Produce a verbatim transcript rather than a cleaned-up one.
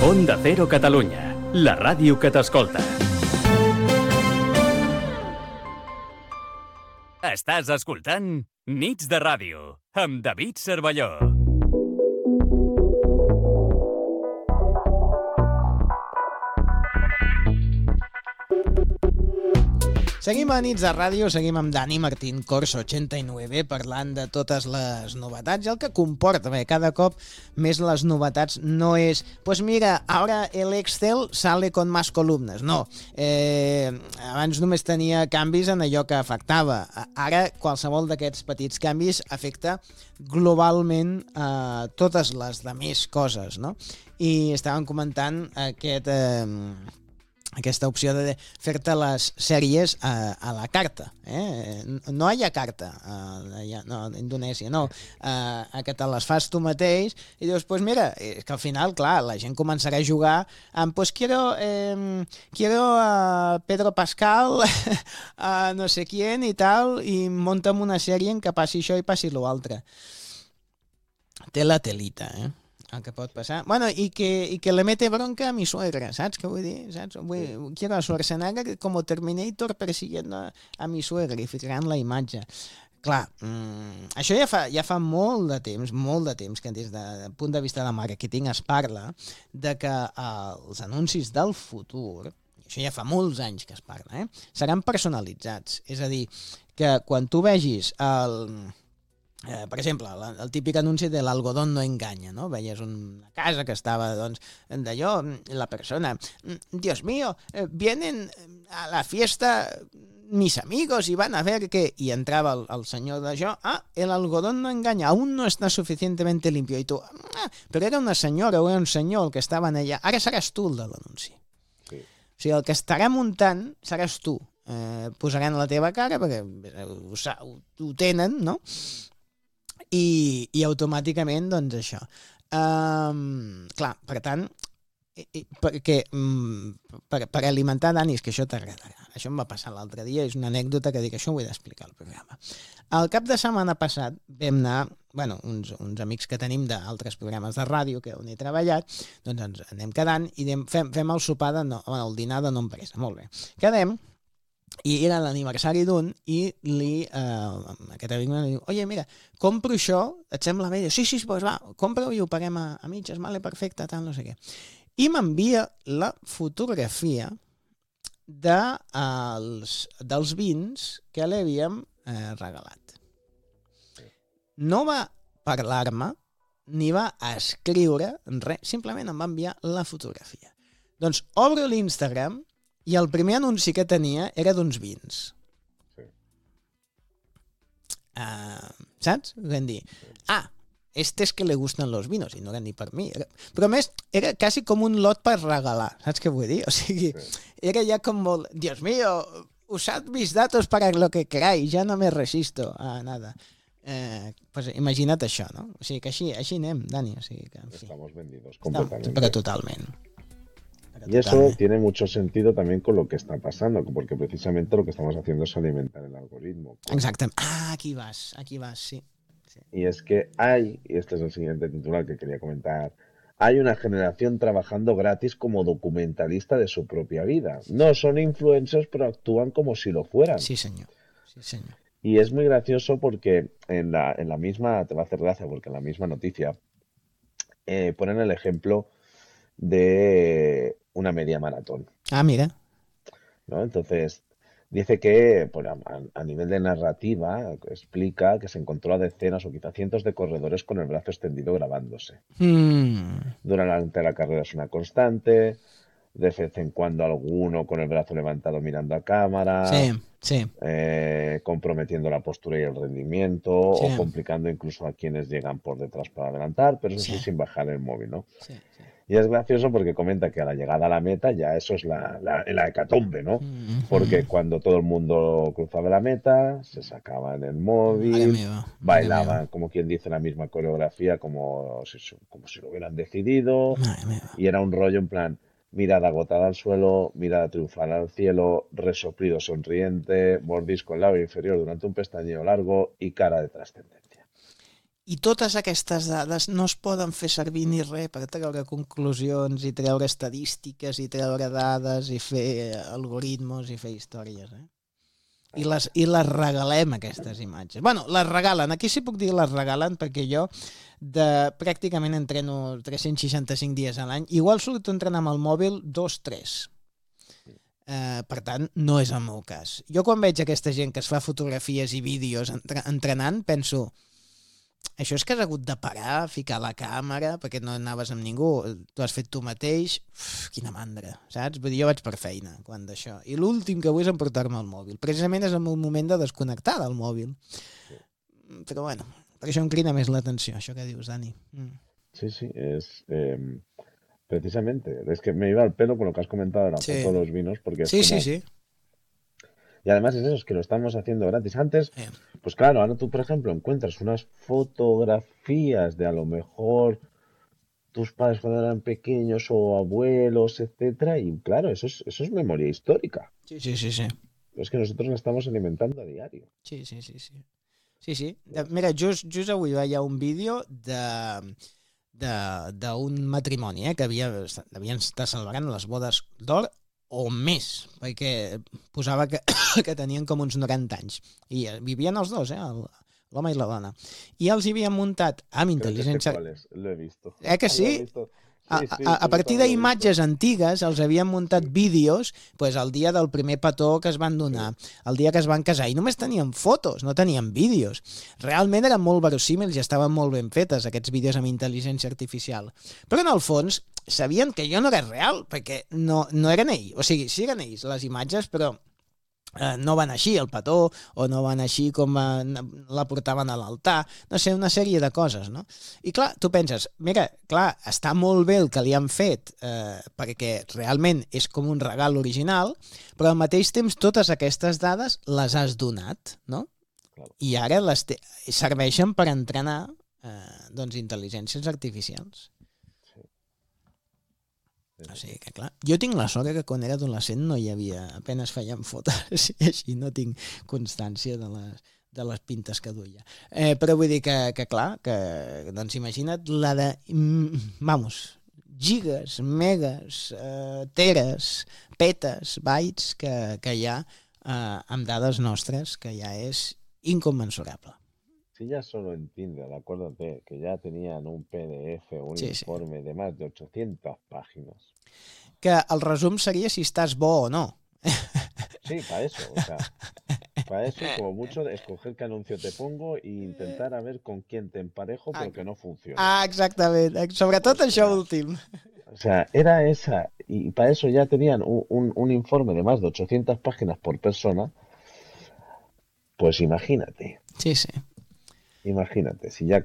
Onda Cero Catalunya, la ràdio que t'escolta. Estàs escoltant Nits de Ràdio, amb David Cervelló. Seguim a Nits de Ràdio, seguim amb Dani Martín Corso ochenta y nueve parlant de totes les novetats i el que comporta. Bé, cada cop més les novetats no és, pues mira, ara el Excel sale con más columnas. No, eh, abans només tenia canvis en allò que afectava. Ara qualsevol d'aquests petits canvis afecta globalment eh, totes les demés coses, no? I estàvem comentant aquest... Eh, aquesta opció de fer-te les sèries a, a la carta, eh? No a la carta, a, no, a Indonèsia, no, a, a que te les fas tu mateix i dius, pues mira, és que al final, clar, la gent començarà a jugar amb, pues quiero, eh, quiero a Pedro Pascal, a no sé quién i tal, i munta'm una sèrie en què passi això i passi l'altre. Té la telita, eh? El que pot passar. Bueno, i que, i que le mete bronca a mi suegra, saps què vull dir? Saps? Vull, quiero a Schwarzenegger com Terminator persiguent a, a mi suegra i ficaran la imatge. Clar, mmm, això ja fa, ja fa molt de temps, molt de temps que des del punt de vista de màrqueting es parla de que eh, els anuncis del futur, això ja fa molts anys que es parla, eh, seran personalitzats. És a dir, que quan tu vegis el... Eh, per exemple, el, el típic anunci de l'algodón no enganya, no? Veies una casa que estava, doncs, d'allò, la persona, Dios mío, eh, vienen a la fiesta mis amigos y van a ver que... I entrava el, el senyor d'això, ah, el algodón no enganya, aún no está suficientemente limpio. I tu, ah, però era una senyora o era un senyor el que estaven allà. Ara seràs tu el de l'anunci. Sí. O sigui, el que estarà muntant seràs tu. Eh, posaran la teva cara, perquè ho, ho, ho tenen, no? I, i automàticament, doncs, això. Um, clar, per tant, i, i, perquè, um, per, per alimentar, Dani, és que això t'agradarà. Això em va passar l'altre dia, és una anècdota que dic, això ho he d'explicar al programa. El cap de setmana passat vam anar, bueno, uns, uns amics que tenim d'altres programes de ràdio que on he treballat, doncs ens anem quedant i anem, fem, fem el sopar, de no, el dinar de no empresa, molt bé. Quedem, i era l'aniversari d'un i li, eh, aquest amic em diu, oye, mira, compro això, et sembla bé? Sí, sí, pues va, compra-ho i ho paguem a, a mitges, vale, perfecte, tal, no sé què. I m'envia la fotografia de, els, dels vins que li havíem eh, regalat. No va parlar-me, ni va escriure res, simplement em va enviar la fotografia. Doncs obro l'Instagram i el primer anunci que tenia era d'uns vins. Sí. Uh, saps? Vam dir, ah, este es que le gustan los vinos, i no era ni per mi. Era... Però a més, era quasi com un lot per regalar, saps què vull dir? O sigui, sí. Era ja com molt, Dios mío, usad mis datos para lo que queráis, ja no me resisto a nada. Eh, pues imagina't això, no? O sigui, que així, així anem, Dani. O sigui que, en fi. Estamos vendidos completamente. Però totalment. Y eso tiene mucho sentido también con lo que está pasando, porque precisamente lo que estamos haciendo es alimentar el algoritmo. Exacto. Ah, aquí vas, aquí vas, sí. sí. Y es que hay, y este es el siguiente titular que quería comentar, hay una generación trabajando gratis como documentalista de su propia vida. No son influencers, pero actúan como si lo fueran. Sí, señor. Sí, señor. Y es muy gracioso porque en la, en la misma, te va a hacer gracia, porque en la misma noticia eh, ponen el ejemplo de una media maratón. Ah, mira. ¿No? Entonces, dice que pues, a, a nivel de narrativa explica que se encontró a decenas o quizá cientos de corredores con el brazo extendido grabándose. Mm. Durante la carrera es una constante, de vez en cuando alguno con el brazo levantado mirando a cámara, sí, sí. Eh, comprometiendo la postura y el rendimiento, sí. o complicando incluso a quienes llegan por detrás para adelantar, pero eso sí, sí sin bajar el móvil, ¿no? Sí, sí. Y es gracioso porque comenta que a la llegada a la meta ya eso es la, la, la hecatombe, ¿no? Mm-hmm. Porque cuando todo el mundo cruzaba la meta, se sacaban el móvil, bailaban, como quien dice, la misma coreografía como si, como si lo hubieran decidido, y era un rollo en plan, mirada agotada al suelo, mirada triunfal al cielo, resoplido sonriente, mordisco en el labio inferior durante un pestañeo largo y cara de trascendencia. I totes aquestes dades no es poden fer servir ni res per treure conclusions i treure estadístiques i treure dades i fer algoritmos i fer històries, eh? I les, i les regalem, aquestes imatges. Bueno, les regalen, aquí sí puc dir les regalen perquè jo de, pràcticament entreno tres-cents seixanta-cinc dies a l'any, igual surto entrenant amb el mòbil dos tres. Uh, per tant, no és el meu cas. Jo quan veig aquesta gent que es fa fotografies i vídeos entre, entrenant, penso, això és que has hagut de parar, ficar la càmera, perquè no anaves amb ningú, tu has fet tu mateix, uf, quina mandra, saps? Vull dir, jo vaig per feina, quan d'això. I l'últim que vull és emportar-me el mòbil. Precisament és el meu moment de desconnectar del mòbil. Però bueno, per això em crida més l'atenció, això que dius, Dani. Mm. Sí, sí, es... Eh, precisamente, es que me iba al pelo con lo que has comentado de la Sí. foto de los vinos, porque es Sí, como... sí, sí. Y además es eso, es que lo estamos haciendo gratis. Antes, Eh. pues claro, ahora tú, por ejemplo, encuentras unas fotografías de a lo mejor tus padres cuando eran pequeños o abuelos, etcétera, y claro, eso es, eso es memoria histórica. Sí, sí, sí, sí. Es que nosotros la estamos alimentando a diario. Sí, sí, sí, sí. Sí, sí. De, mira, just, just avui veia un vídeo de d'un matrimoni, eh, que havia, devien estar celebrant les bodes d'or o més, perquè posava que, que tenien com uns noranta anys. I vivien els dos, eh, l'home i la dona. I els hi havien muntat amb intel·ligència... ¿Cuál es? Lo he visto. Eh que sí? Lo he visto. A, Sí, sí, a, a sí, partir lo he d'imatges visto. antigues els havien muntat vídeos pues, el dia del primer petó que es van donar, el dia que es van casar, i només tenien fotos, no tenien vídeos. Realment eren molt verosímils i estaven molt ben fetes, aquests vídeos amb intel·ligència artificial. Però en el fons sabien que allò no era real, perquè no, no eren ells. O sigui, sí eren ells, les imatges, però eh, no van així al petó, o no van així com eh, la portaven a l'altar, no sé, una sèrie de coses, no? I clar, tu penses, mira, clar, està molt bé el que li han fet, eh, perquè realment és com un regal original, però al mateix temps totes aquestes dades les has donat, no? Claro. I ara les te- serveixen per entrenar eh, doncs, intel·ligències artificials. O sigui que, clar, jo tinc la sort que quan era adolescent no hi havia, apenas feien fotos i així no tinc constància de les, de les pintes que duia. Eh, però vull dir que, que clar, que, doncs imagina't la de, mm, vamos, gigas, megas, eh, teres, petes, bytes que, que hi ha eh, amb dades nostres, que ja és incommensurable. Si ya solo en Tinder, acuérdate que ya tenían un P D F, un Sí, sí. informe de más de ochocientas páginas. Que el resum seria si estàs bo o no. Sí, para eso, o sea, para eso como mucho de escoger qué anuncio te pongo e intentar a ver con quién te emparejo, pero que no funcione. Ah, exactament. Sobretot això últim. O sea, era esa, y para eso ya tenían un, un, un informe de más de ochocientas páginas por persona, pues imagínate, Sí, sí. imagínate, si ya